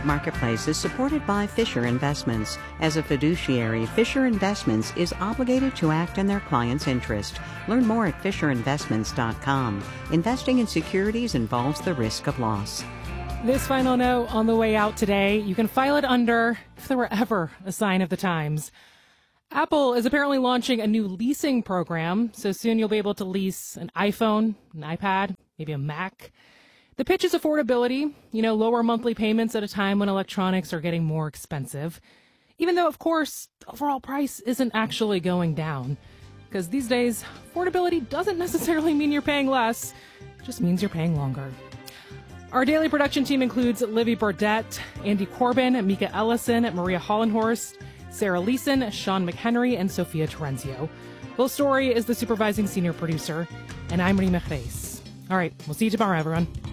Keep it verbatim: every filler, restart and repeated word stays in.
Marketplace is supported by Fisher Investments. As a fiduciary, Fisher Investments is obligated to act in their client's interest. Learn more at fisher investments dot com. Investing in securities involves the risk of loss. This final note on the way out today, you can file it under if there were ever a sign of the times. Apple is apparently launching a new leasing program, so soon you'll be able to lease an iPhone, an iPad, maybe a Mac. The pitch is affordability, you know, lower monthly payments at a time when electronics are getting more expensive. Even though, of course, the overall price isn't actually going down. Because these days, affordability doesn't necessarily mean you're paying less, it just means you're paying longer. Our daily production team includes Livy Burdett, Andy Corbin, Mika Ellison, Maria Hollenhorst, Sarah Leeson, Sean McHenry, and Sophia Terenzio. Will Story is the supervising senior producer, and I'm Rima Reis. All right, we'll see you tomorrow, everyone.